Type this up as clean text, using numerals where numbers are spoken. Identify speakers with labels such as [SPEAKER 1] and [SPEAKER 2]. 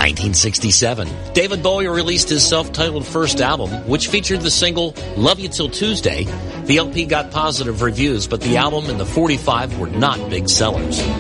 [SPEAKER 1] 1967, David Bowie released his self-titled first album, which featured the single Love You Till Tuesday. The LP got positive reviews, but the album and the 45 were not big sellers.